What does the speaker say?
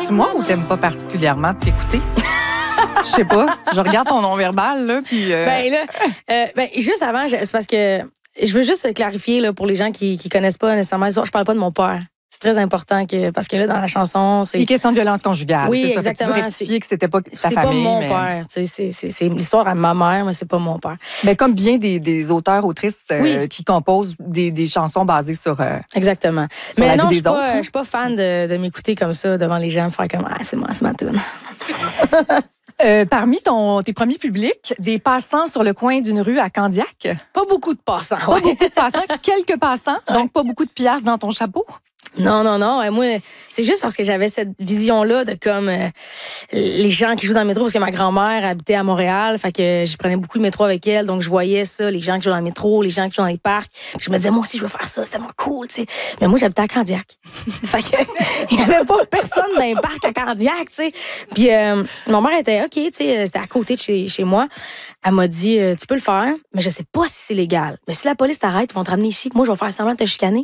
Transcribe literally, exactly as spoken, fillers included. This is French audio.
C'est-tu moi ou t'aimes pas particulièrement t'écouter? Je sais pas. Je regarde ton non-verbal, là, puis... Euh... Ben là, euh, ben, juste avant, je- c'est parce que je veux juste clarifier là, pour les gens qui qui connaissent pas nécessairement l'histoire, je parle pas de mon père. C'est très important que parce que là dans la chanson, c'est Les questions de violence conjugale. Oui, c'est ça. Fait que exactement. tu veux rectifier que c'était pas ta c'est famille. pas mon mais... père, tu sais, c'est c'est c'est l'histoire à ma mère, mais c'est pas mon père. Mais comme bien des, des auteurs, autrices euh, Oui. qui composent des, des chansons basées sur, euh, Exactement. sur Mais la non, vie je des suis autres. pas, hein. je suis pas fan de, de m'écouter comme ça devant les gens, me faire comme ah c'est moi, c'est ma tune. Euh, parmi ton, tes premiers publics, des passants sur le coin d'une rue à Candiac. Pas beaucoup de passants. Pas ouais. beaucoup de passants, quelques passants, donc pas beaucoup de piastres dans ton chapeau. Non, non, non. Euh, Moi, c'est juste parce que j'avais cette vision-là de comme euh, les gens qui jouent dans le métro, parce que ma grand-mère habitait à Montréal, fait que je prenais beaucoup le métro avec elle, donc je voyais ça, les gens qui jouent dans le métro, les gens qui jouent dans les parcs. Puis je me disais, moi aussi, je veux faire ça, c'est tellement cool, tu sais. Mais moi, j'habitais à Candiac. Fait que il y avait pas personne dans les parcs à Candiac, tu sais. Puis euh, mon mère était OK, tu sais, c'était à côté de chez, chez moi. Elle m'a dit, euh, tu peux le faire, mais je sais pas si c'est légal. Mais si la police t'arrête, ils vont te ramener ici. Moi, je vais faire semblant de te chicaner.